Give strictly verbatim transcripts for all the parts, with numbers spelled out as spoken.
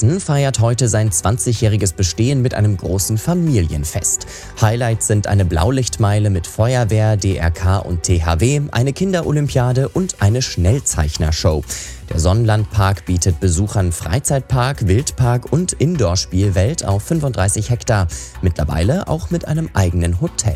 Sachsen feiert heute sein zwanzigjähriges Bestehen mit einem großen Familienfest. Highlights sind eine Blaulichtmeile mit Feuerwehr, D R K und T H W, eine Kinderolympiade und eine Schnellzeichnershow. Der Sonnenlandpark bietet Besuchern Freizeitpark, Wildpark und Indoor-Spielwelt auf fünfunddreißig Hektar, mittlerweile auch mit einem eigenen Hotel.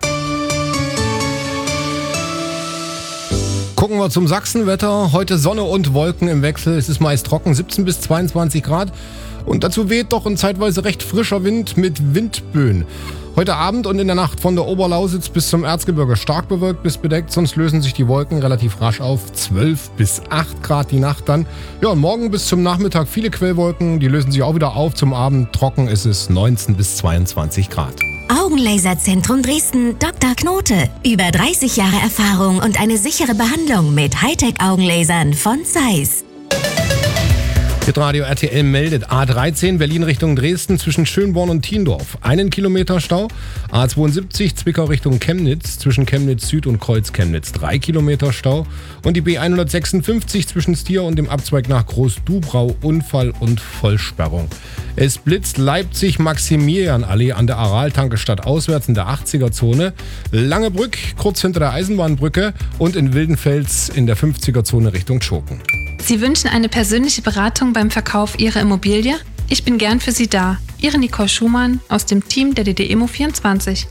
Gucken wir zum Sachsenwetter. Heute Sonne und Wolken im Wechsel. Es ist meist trocken, siebzehn bis zweiundzwanzig Grad. Und dazu weht doch ein zeitweise recht frischer Wind mit Windböen. Heute Abend und in der Nacht von der Oberlausitz bis zum Erzgebirge stark bewölkt bis bedeckt. Sonst lösen sich die Wolken relativ rasch auf. zwölf bis acht Grad die Nacht dann. Ja, und morgen bis zum Nachmittag viele Quellwolken. Die lösen sich auch wieder auf. Zum Abend trocken ist es neunzehn bis zweiundzwanzig Grad. Augenlaserzentrum Dresden, Doktor Knote. Über dreißig Jahre Erfahrung und eine sichere Behandlung mit Hightech-Augenlasern von Zeiss. Hitradio R T L meldet A dreizehn Berlin Richtung Dresden zwischen Schönborn und Thiendorf. Einen Kilometer Stau. A zweiundsiebzig Zwickau Richtung Chemnitz zwischen Chemnitz Süd und Kreuz Chemnitz. Drei Kilometer Stau. Und die B hundertsechsundfünfzig zwischen Stier und dem Abzweig nach Groß-Dubrau. Unfall und Vollsperrung. Es blitzt Leipzig-Maximilian-Allee an der Aral-Tankestadt auswärts in der achtziger-Zone. Langebrück kurz hinter der Eisenbahnbrücke und in Wildenfels in der fünfziger-Zone Richtung Schoken. Sie wünschen eine persönliche Beratung beim Verkauf Ihrer Immobilie? Ich bin gern für Sie da. Ihre Nicole Schumann aus dem Team der D D Immo vierundzwanzig.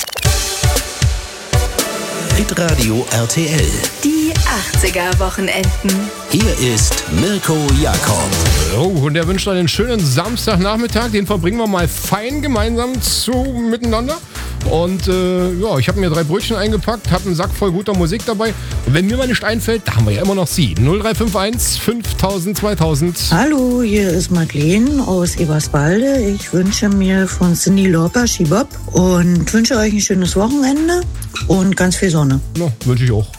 Hitradio R T L. Die achtziger-Wochenenden. Hier ist Mirko Jakob. Oh, und er wünscht einen schönen Samstagnachmittag. Den verbringen wir mal fein gemeinsam zu miteinander. Und äh, ja, ich habe mir drei Brötchen eingepackt, habe einen Sack voll guter Musik dabei. Und wenn mir mal nicht einfällt, da haben wir ja immer noch Sie. null drei fünf eins fünftausend zweitausend. Hallo, hier ist Madeleine aus Eberswalde. Ich wünsche mir von Cyndi Lauper Shibop und wünsche euch ein schönes Wochenende und ganz viel Sonne. Ja, wünsche ich auch.